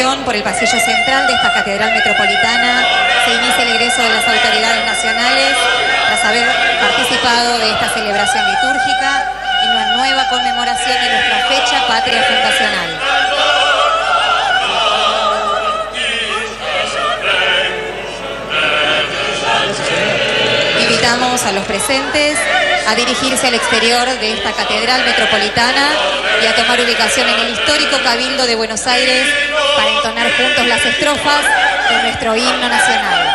continuación, por el pasillo central de esta catedral metropolitana, se inicia el egreso de las autoridades nacionales tras haber participado de esta celebración litúrgica en una nueva conmemoración de nuestra fecha patria fundacional. Invitamos a los presentes a dirigirse al exterior de esta catedral metropolitana y a tomar ubicación en el histórico Cabildo de Buenos Aires para entonar juntos las estrofas de nuestro himno nacional.